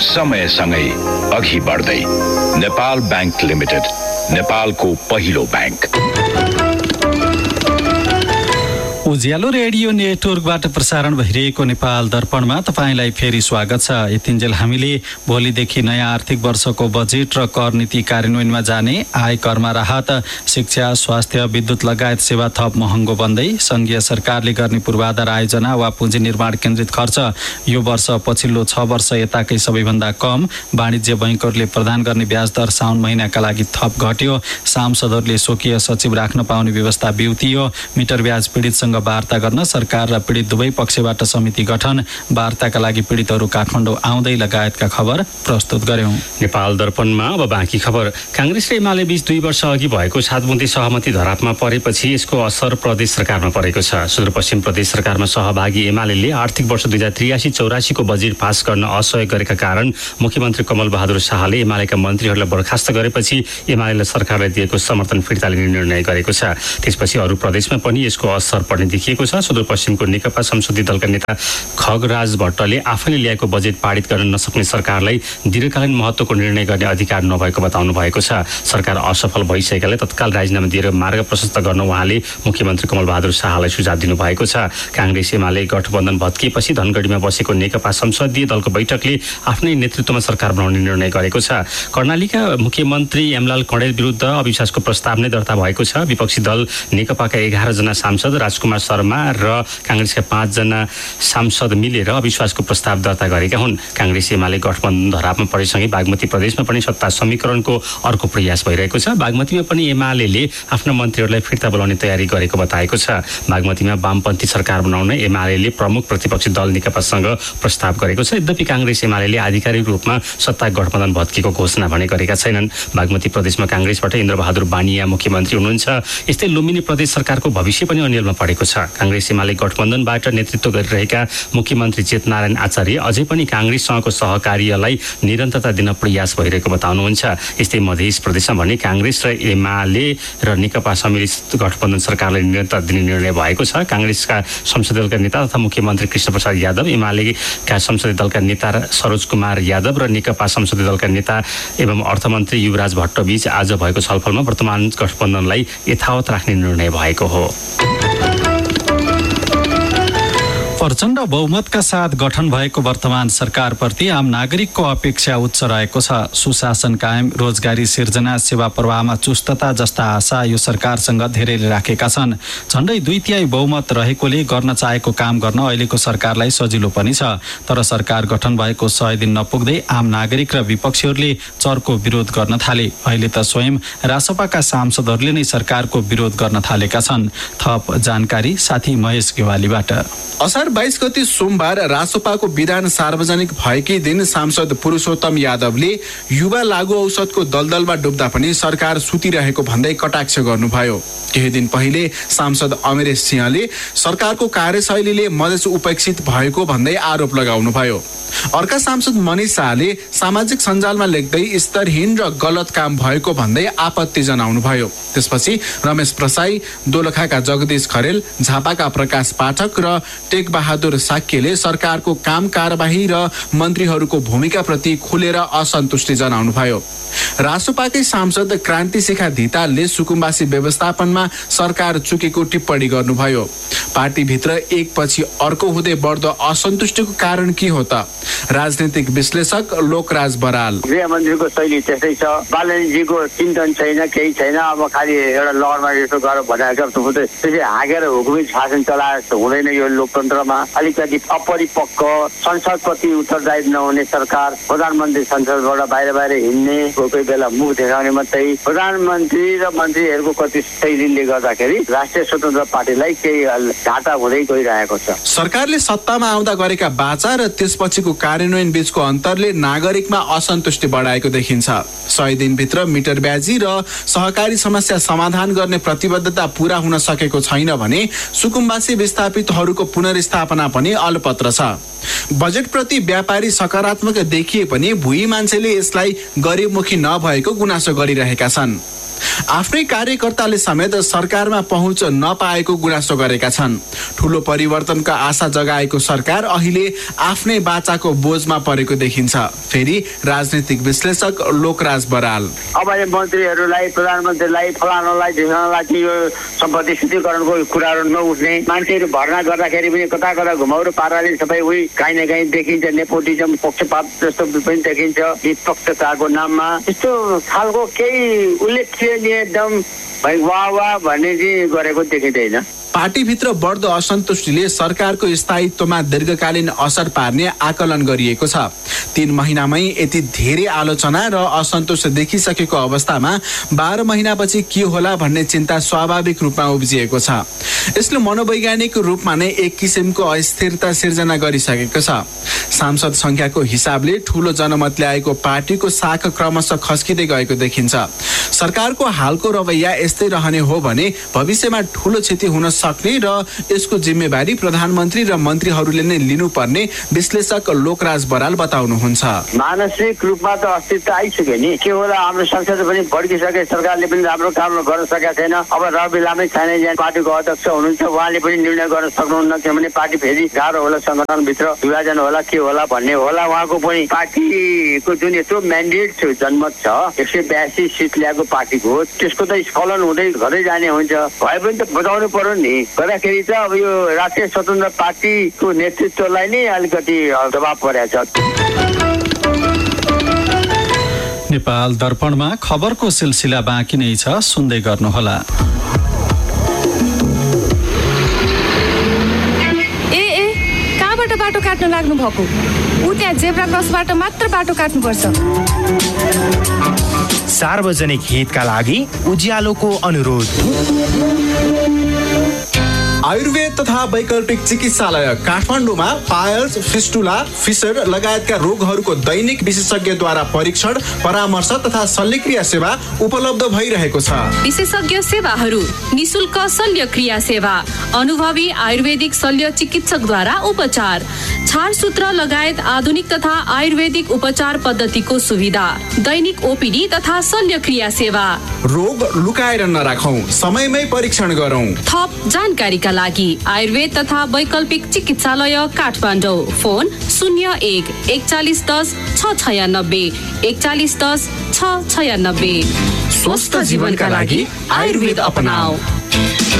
समयसँगै अघि बढ्दै नेपाल बैंक लिमिटेड, नेपालको पहिलो बैंक। उज्यालो रेडियो नेटवर्कबाट प्रसारण भइरहेको नेपाल दर्पणमा तपाईलाई फेरि स्वागत छ। यतिन्जेल हामीले भोलिदेखि नयाँ आर्थिक वर्षको बजेट र कर नीति कार्यान्वयनमा जाने, आयकरमा राहत, शिक्षा, स्वास्थ्य, विद्युत लगायत सेवा थप महँगो बन्दै, संघीय सरकारले गर्ने पूर्वाधार आयोजना वा पुँजी निर्माण केन्द्रित खर्च यो वर्ष पछिल्लो 6 वर्ष यताकै सबैभन्दा कम, वाणिज्य बैंकहरूले प्रदान गर्ने ब्याज दर साउन महिनाका लागि थप घट्यो, सांसदहरूले स्वकीय सचिव राख्न पाउने व्यवस्था बिउतियो, मिटर ब्याज पीडितसँग वार्ता गर्न सरकार र पीडित दुवै पक्षबाट समिति गठन, वार्ताका लागि पीडितहरू काठमाडौँ आउँदै लगायतका खबर प्रस्तुत गर्यौं। नेपाल दर्पणमा अब बाँकी खबर। कांग्रेस र एमाले बीच 2 वर्ष अघि भएको 7 बुँदे सहमति धरापमा परेपछि यसको असर प्रदेश सरकारमा परेको छ। सुदूरपश्चिम प्रदेश सरकारमा सहभागी एमाले आर्थिक वर्ष 2083-84 को बजेट पास गर्न असहयोग गरेका कारण मुख्यमन्त्री कमल बहादुर शाहले एमालेका मन्त्रीहरूलाई बर्खास्त गरेपछि एमाले सरकारले दिएको समर्थन फिर्ता लिने निर्णय गरेको छ। त्यसपछि अरू प्रदेशमा पनि यसको असर पर्ने देखिएको छ। सुदूरपश्चिमको नेकपा संसदीय दलका नेता खगराज भट्टले आफैले ल्याएको बजेट पारित गर्न नसक्ने सरकारलाई दीर्घकालीन महत्त्वको निर्णय गर्ने अधिकार नभएको बताउनु भएको छ। सरकार असफल भइसकेकाले तत्काल राजीनामा दिएर मार्ग प्रशस्त गर्न उहाँले मुख्यमन्त्री कमल बहादुर शाहलाई सुझाव दिनुभएको छ। कांग्रेस एमाले गठबन्धन भत्किएपछि धनगढीमा बसेको नेकपा संसदीय दलको बैठकले आफ्नै नेतृत्वमा सरकार बनाउने निर्णय गरेको छ। कर्णालीका मुख्यमन्त्री एमलाल कणेल विरुद्ध अविश्वासको प्रस्ताव नै दर्ता भएको छ। विपक्षी दल नेकपाका 11 जना सांसद, राजकुमार शर्मा र कांग्रेसका 5 जना सांसद मिलेर अविश्वासको प्रस्ताव दर्ता गरेका हुन्। कांग्रेस एमाले गठबन्धन धरापमा परेसँगै बागमती प्रदेशमा पनि सत्ता समीकरणको अर्को प्रयास भइरहेको छ। बागमतीमा पनि एमाले आफ्ना मन्त्रीहरूलाई फिर्ता बोलाउने तयारी गरेको बताएको छ। बागमतीमा वामपन्थी सरकार बनाउन एमाले प्रमुख प्रतिपक्षी दल नेकपासँग प्रस्ताव गरेको छ। यद्यपि कांग्रेस एमाले आधिकारिक रूपमा सत्ता गठबन्धन भत्किएको घोषणा भने गरेका छैनन्। बागमती प्रदेशमा कांग्रेसबाट इन्द्रबहादुर बानिया मुख्यमन्त्री हुनुहुन्छ। यस्तै लुम्बिनी प्रदेश सरकारको भविष्य पनि अन्यलमा परेको छ। कांग्रेस एमाले गठबन्धनबाट नेतृत्व गरिरहेका मुख्यमन्त्री चेतनारायण आचार्य अझै पनि कांग्रेससँगको सहकार्यलाई निरन्तरता दिन प्रयास भइरहेको बताउनुहुन्छ। यस्तै मध्य प्रदेशमा भने कांग्रेस र एमाले र नेकपा सम्मिलित गठबन्धन सरकारलाई निरन्तरता दिने निर्णय भएको छ। कांग्रेसका संसदीय दलका नेता तथा मुख्यमन्त्री कृष्णप्रसाद यादव, एमालेका संसदीय दलका नेता सरोज कुमार यादव र नेकपा संसदीय दलका नेता एवं अर्थमन्त्री युवराज भट्ट बीच आज भएको छलफलमा वर्तमान गठबन्धनलाई यथावत राख्ने निर्णय भएको हो। प्रचण्ड बहुमतका साथ गठन भएको वर्तमान सरकारप्रति आम नागरिकको अपेक्षा उच्च रहेको छ। सुशासन कायम, रोजगारी सिर्जना, सेवा प्रवाहमा चुस्तता जस्ता आशा यो सरकारसँग धेरैले राखेका छन्। झण्डै 2/3 बहुमत रहेकोले गर्न चाहेको काम गर्न अहिलेको सरकारलाई सजिलो पनि छ। तर सरकार गठन भएको 100 दिन नपुग्दै आम नागरिक र विपक्षीहरूले चर्को विरोध गर्न थाले। अहिले त स्वयं रासपाका सांसदहरूले नै सरकारको विरोध गर्न थालेका छन्। थप जानकारी साथी महेश गेवालीबाट। असार 22 गते सोमबार रासपाको विधान सार्वजनिक भएकै दिन सांसद पुरुषोत्तम यादवले युवा लागु औषधको दलदलमा डुब्दा पनि सरकार सुतिरहेको भन्दै कटाक्ष गर्नुभयो। केही दिन पहिले सांसद अमरेश सिंहले सरकारको कार्यशैलीले मधेस उपेक्षित भएको भन्दै आरोप लगाउनुभयो। अर्का सांसद मनिष शाहले सामाजिक सञ्जालमा लेख्दै स्तरहीन र गलत काम भएको भन्दै आपत्ति जनाउनुभयो। त्यसपछि रमेश प्रसाई, दोलखाका जगदीश खरेल, झापाका प्रकाश पाठक र टेक बहादुर साक्यले सरकारको काम कारबाही र मन्त्रीहरूको भूमिकाप्रति खुलेर असन्तुष्टि जनाउनुभयो। रासपाकै सांसद क्रान्ति शिखा धितालले सुकुम्बासी व्यवस्थापनमा सरकार चुकेको टिप्पणी गर्नुभयो। पार्टीभित्र एकपछि अर्को हुँदै बढ्दो असन्तुष्टिको कारण के हो त? राजनीतिक विश्लेषक लोकराज बराल। गृहमन्त्रीको शैली त्यस्तै छ। बालनजीको चिन्तन छैन, केही छैन। अब खालि एउटा लहरमा यसो गरेर भनेको त्यसै हाँगेर हुकुमी शासन चलाए हुँदैन। यो लोकतन्त्रमा अलिकति अपरिपक्व, संसदप्रति उत्तरदायी नहुने सरकार, प्रधानमन्त्री संसदबाट बाहिर बाहिर हिँड्ने, कोही बेला मुख देखाउने मात्रै। प्रधानमन्त्री र मन्त्रीहरूको कति शैलीले गर्दाखेरि राष्ट्रिय स्वतन्त्र पार्टीलाई केही घाटा हुँदै गइरहेको छ। सरकारले सत्तामा आउँदा गरेका बाचा र त्यसपछिको कार्यान्वयन बीचको अन्तरले नागरिकमा असन्तुष्टि बढाएको देखिन्छ। 100 दिनभित्र मिटर ब्याजी र सहकारी समस्या समाधान गर्ने प्रतिबद्धता पूरा हुन सकेको छैन भने सुकुम्बासी विस्थापितहरूको पुनर्स्थापना पनि अलपत्र छ। बजेटप्रति व्यापारी सकारात्मक देखिए पनि भुइँ मान्छेले यसलाई गरिबमुखी नभएको गुनासो गरिरहेका छन्। आफ्नै कार्यकर्ताले समेत सरकारमा पहुँच नपाएको गुनासो गरेका छन्। ठूलो परिवर्तनका आशा जगाएको सरकार अहिले आफ्नै बाचाको बोझमा परेको देखिन्छ। फेरि राजनीतिक विश्लेषक लोकराज बराल, अब मन्त्रीहरूलाई, प्रधानमन्त्रीलाई, फलानालाई, ढिसानालाई यो सम्पत्ति शुद्धिकरणको कुराहरू नउठ्ने, मान्छेहरू भर्ना गर्दाखेरि पनि कता कता घुमाउरो पाराले सबै उही काहीँ न काहीँ देखिन्छ। नेपोटिजम, पक्षपात जस्तो पनि देखिन्छ निष्पक्षताको नाममा। यस्तो खालको केही उल्लेखनीय एकदम वाह वाह भन्ने चाहिँ गरेको देखिँदैन। पार्टीभित्र बढ्दो असन्तुष्टिले सरकारको स्थायित्वमा दीर्घकालीन असर पार्ने आकलन गरिएको छ। 3 महिनामै यति धेरै आलोचना र असन्तोष देखिसकेको अवस्थामा 12 महिनापछि के होला भन्ने चिन्ता स्वाभाविक रूपमा उब्जिएको छ। यसले मनोवैज्ञानिक रूपमा नै एक किसिमको अस्थिरता सिर्जना गरिसकेको छ। सांसद संख्याको हिसाबले ठूलो जनमत ल्याएको पार्टीको शाखा क्रमशः खस्किँदै गएको देखिन्छ। सरकारको हालको रवैया यस्तै रहने हो भने भविष्यमा ठूलो क्षति हुन सक्ने र यसको जिम्मेवारी प्रधानमन्त्री र मन्त्रीहरूले नै लिनुपर्ने विश्लेषक लोकराज बराल बताउनुहुन्छ। मानसिक रूपमा त अस्तित्व आइसक्यो नि। के होला, हाम्रो संसद पनि भड्किसके, सरकारले पनि राम्रो काम गर्न सकेका छैन। अब रवि लामै छैन पार्टीको अध्यक्ष हुनुहुन्छ, उहाँले पनि निर्णय गर्न सक्नुहुन्न। किनभने पार्टी फेरि गाह्रो होला, संगठनभित्र विभाजन होला, के होला भन्ने होला। उहाँको पनि पार्टीको जुन यत्रो म्यान्डेट थियो, जनमत छ 182 सिट ल्याएको पार्टीको, त्यसको त स्खलन हुँदै घरै जाने हुन्छ। भए पनि त बचाउनु पर्यो नि। गर्दाखेरि चाहिँ अब यो राष्ट्रिय स्वतन्त्र पार्टीको नेतृत्वलाई नै अलिकति दबाव परेको छ। नेपाल दर्पणमा खबरको सिलसिला बाँकी नै छ, सुन्दै गर्नुहोला। कहाँबाट बाटो काट्न लाग्नु भएको? ऊ त्यहाँ जेब्रा क्रसबाट मात्र बाटो काट्नुपर्छ। सार्वजनिक हितका लागि उज्यालोको अनुरोध। आयुर्वेद तथा वैकल्पिक चिकित्सालय काठमाडौँमा पायल्स, फिस्टुला, फिसर लगायतका रोगहरूको दैनिक विशेषज्ञद्वारा परीक्षण, परामर्श तथा शल्यक्रिया सेवा उपलब्ध भइरहेको छ। विशेषज्ञ सेवाहरू, निशुल्क शल्यक्रिया सेवा, अनुभवी आयुर्वेदिक शल्य चिकित्सकद्वारा उपचार, छारसूत्र लगायत आधुनिक तथा आयुर्वेदिक उपचार पद्धतिको सुविधा, दैनिक ओपीडी तथा शल्यक्रिया सेवा। रोग लुकाएर नराखौं, समयमै परीक्षण गरौं। थप जानकारीका लागि आयुर्वेद तथा वैकल्पिक चिकित्सालय काठमाडौँ। फोन 01 4110 696 4110 696। स्वस्थ जीवनका लागि आयुर्वेद अपनाऊ।